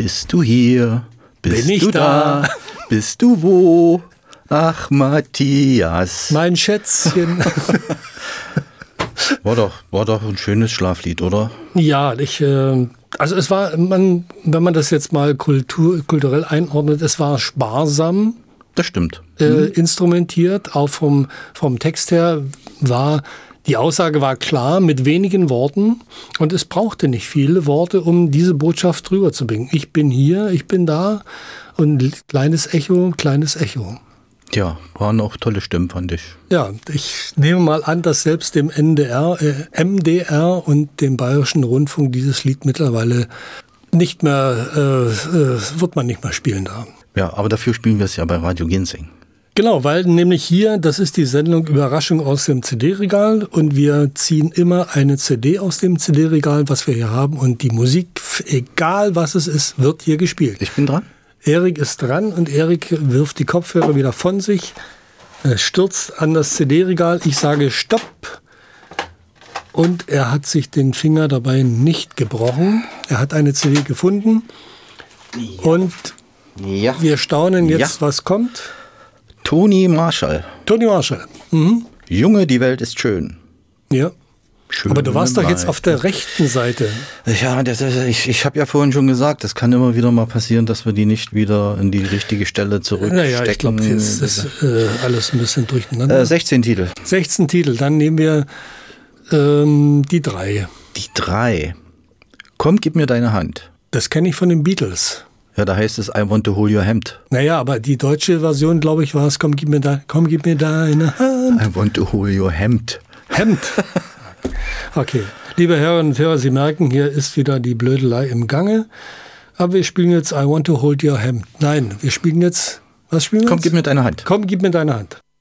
Bist du hier? Bist Bin ich du da? Bist du wo? Ach, Matthias. Mein Schätzchen. War doch ein schönes Schlaflied, oder? Ja, also es war, wenn man das jetzt mal kulturell einordnet, es war sparsam. Das stimmt. Instrumentiert, auch vom Text her die Aussage war klar, mit wenigen Worten, und es brauchte nicht viele Worte, um diese Botschaft rüberzubringen. Ich bin hier, ich bin da, und kleines Echo. Ja, waren auch tolle Stimmen, fand ich. Ja, ich nehme mal an, dass selbst dem MDR und dem Bayerischen Rundfunk dieses Lied mittlerweile nicht mehr, wird man nicht mehr spielen da. Ja, aber dafür spielen wir es ja bei Radio Ginseng. Genau, weil nämlich hier, das ist die Sendung Überraschung aus dem CD-Regal, und wir ziehen immer eine CD aus dem CD-Regal, was wir hier haben, und die Musik, egal was es ist, wird hier gespielt. Ich bin dran. Erik ist dran, und Erik wirft die Kopfhörer wieder von sich, stürzt an das CD-Regal. Ich sage Stopp, und er hat sich den Finger dabei nicht gebrochen. Er hat eine CD gefunden, und wir staunen jetzt, was kommt. Toni Marshall. Toni Marshall. Mhm. Junge, die Welt ist schön. Ja. Schön. Aber du warst doch jetzt auf der rechten Seite. Ja, ich habe ja vorhin schon gesagt, es kann immer wieder mal passieren, dass wir die nicht wieder in die richtige Stelle zurückstecken. Naja, ich glaube, jetzt ist alles ein bisschen durcheinander. 16 Titel. 16 Titel, dann nehmen wir die 3. Die 3. Komm, gib mir deine Hand. Das kenne ich von den Beatles. Ja, da heißt es I want to hold your hand. Naja, aber die deutsche Version, glaube ich, war es, komm, gib mir deine Hand. I want to hold your hand. Hemd. Okay. Liebe Hörerinnen und Hörer, Sie merken, hier ist wieder die Blödelei im Gange. Aber wir spielen jetzt I want to hold your hand. Nein, wir spielen jetzt, was spielen wir Komm, jetzt? gib mir deine Hand. Komm, gib mir deine Hand.